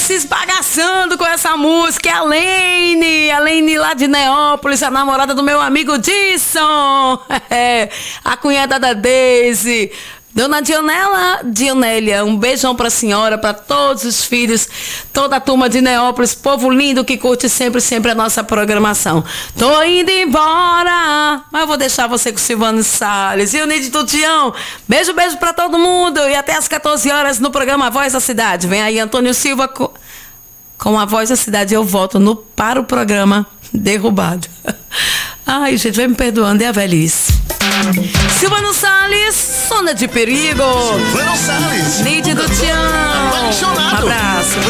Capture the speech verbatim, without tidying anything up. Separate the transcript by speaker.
Speaker 1: se esbagaçando com essa música. É a Lene, a Lene lá de Neópolis, a namorada do meu amigo Disson. É, a cunhada da Deise. Dona Dionela, Dionélia, um beijão pra senhora, pra todos os filhos, toda a turma de Neópolis, povo lindo que curte sempre, sempre a nossa programação. Tô indo embora, mas eu vou deixar você com o Silvano Salles. E o Nide Tutião, beijo, beijo pra todo mundo. E até às quatorze horas no programa Voz da Cidade. Vem aí Antônio Silva com, com a Voz da Cidade. Eu volto no, para o programa Derrubado. Ai, gente, vai me perdoando, é a velhice. Silvano Salles, Zona de Perigo.
Speaker 2: Silvano Salles.
Speaker 1: Nide Tutião. Um abraço.